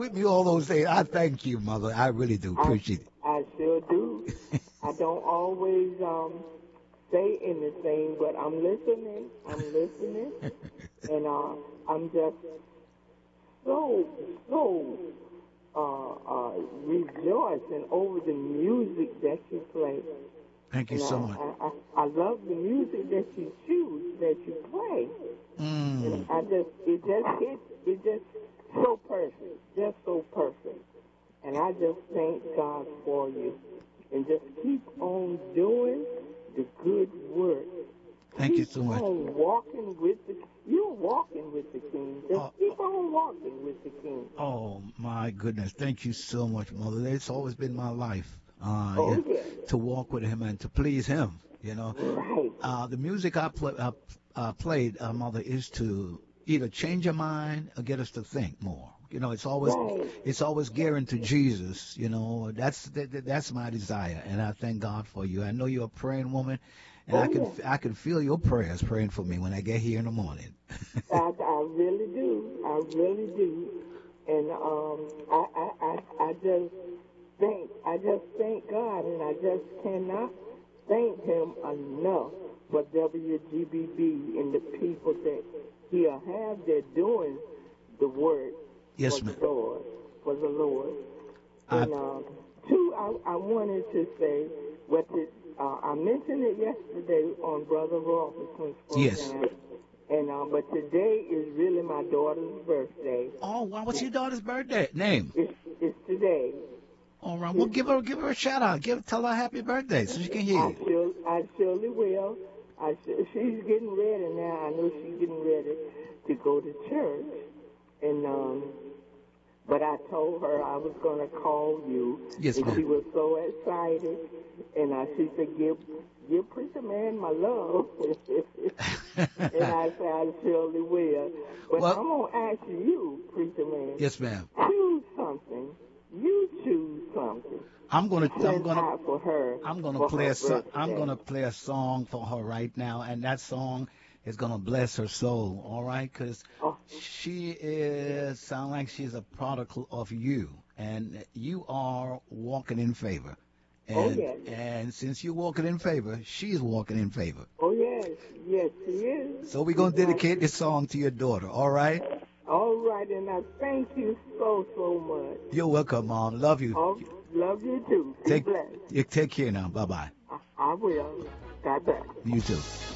with me all those days. I thank you, Mother. I really do I appreciate I sure do. it. I don't always say anything, but I'm listening. I'm listening, and I'm just so rejoicing over the music that you play. Thank you And so much. I love the music that you choose, that you play. And Mm. it just hits, it just so perfect, just so perfect. And I just thank God for you. And just keep on doing the good work. Thank you Keep so much. on walking with you're walking with the King. Just Oh, keep on walking with the King. oh my goodness. Thank you so much, Mother. It's always been my life. Yeah, Oh, yes. to walk with Him and to please Him. Right. The music played, Mother, is to either change your mind or get us to think more. Right. It's always gearing to Jesus. That's my desire, and I thank God for you. I know you're a praying woman, and Oh, yes. I can feel your prayers praying for me when I get here in the morning. I really do. I really do. And I just thank God, and I just cannot thank Him enough for WGBB and the people that He'll have there doing the work for Yes, the ma'am. Lord, for the Lord. I And two, I wanted to say I mentioned it yesterday on Brother Robinson's yes. program, and but today is really my daughter's birthday. Oh, wow, what's your daughter's birthday name? It's today. All right, well, It's, give her a shout out. Tell her happy birthday so she can hear you. I surely will. She's getting ready now. I know she's getting ready to go to church, and but I told her I was going to call you, Yes, and she ma'am. was so excited. And she said, give Preacher Man my love. And I said, I surely will. But Well, I'm going to ask you, Preacher Man, yes, ma'am. choose something. You choose something I'm to gonna I'm send gonna out for her I'm gonna for play her I'm birthday. gonna play a song for her right now, and that song is gonna bless her soul. All right, because Oh, she is sound like she's a prodigal of you, and you are walking in favor. oh, And yes. and since you're walking in favor, she's walking in favor. Oh, yes. Yes, she is. So we're She's gonna my dedicate this sister. song to your daughter. All right. All right, and I thank you so much. You're welcome, Mom. Love you. Oh, love you too. Be Take blessed. you take care now. Bye bye. I will. God bless. You too.